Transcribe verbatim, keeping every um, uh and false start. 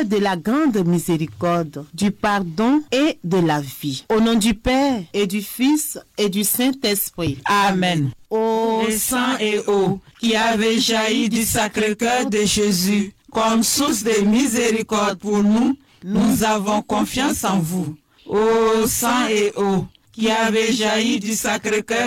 de la grande miséricorde, du pardon et de la vie. Au nom du Père et du Fils et du Saint-Esprit. Amen. Ô Et sang et eau qui avait jailli du Sacré-Cœur de Jésus, comme source de miséricorde pour nous, nous avons confiance en vous. Ô sang et eau qui avait jailli du Sacré-Cœur